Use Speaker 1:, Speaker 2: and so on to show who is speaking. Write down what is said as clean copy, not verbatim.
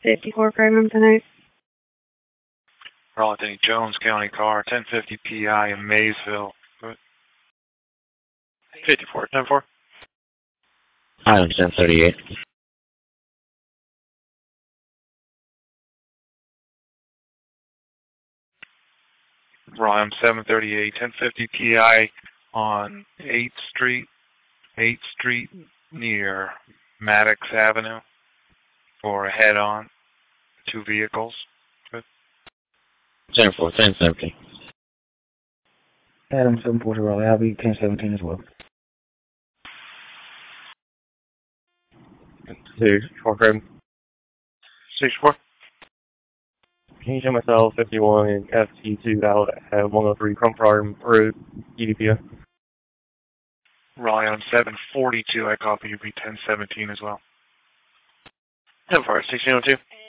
Speaker 1: 54 Framingham tonight.
Speaker 2: Raleigh Denny Jones County car, 1050 PI in Maysville. 54, 10-4.
Speaker 3: Highland 1038.
Speaker 2: Ryan 738, 1050 PI on 8th Street near Maddox Avenue for a head-on, 2 vehicles.
Speaker 3: 10-4, 1070.
Speaker 4: Adam 740 Raleigh, I'll be 1017 as well.
Speaker 5: 64 Craig.
Speaker 2: 64.
Speaker 5: Can you show myself 51 and FT2 out at 103 Crum Farm Road, EDPO?
Speaker 2: Raleigh on 742, I copy you, be 1017 as well.
Speaker 5: 10-4, 1602.